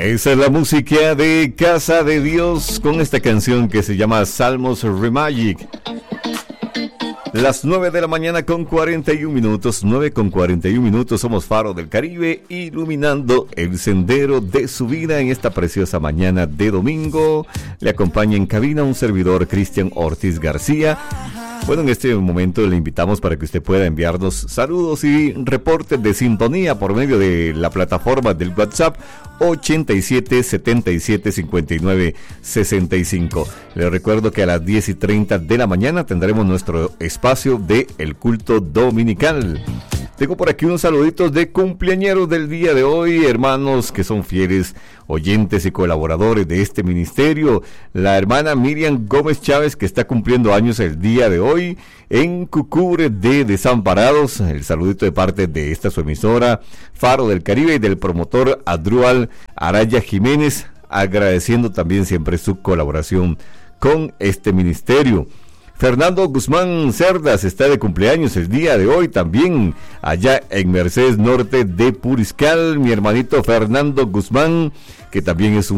Esa es la música de Casa de Dios con esta canción que se llama Salmos Remagic. Las 9 de la mañana con 41 minutos, 9 con 41 minutos, somos Faro del Caribe, iluminando el sendero de su vida en esta preciosa mañana de domingo. Le acompaña en cabina un servidor, Cristian Ortiz García. Bueno, en este momento le invitamos para que usted pueda enviarnos saludos y reportes de sintonía por medio de la plataforma del WhatsApp 87 77 59 65. Les recuerdo que a las 10:30 de la mañana tendremos nuestro espacio de El Culto Dominical. Tengo por aquí unos saluditos de cumpleañeros del día de hoy, hermanos que son fieles oyentes y colaboradores de este ministerio. La hermana Miriam Gómez Chávez, que está cumpliendo años el día de hoy en Cucubre de Desamparados. El saludito de parte de esta su emisora Faro del Caribe y del promotor Adrual Araya Jiménez, agradeciendo también siempre su colaboración con este ministerio. Fernando Guzmán Cerdas está de cumpleaños el día de hoy también, allá en Mercedes Norte de Puriscal. Mi hermanito Fernando Guzmán, que también es un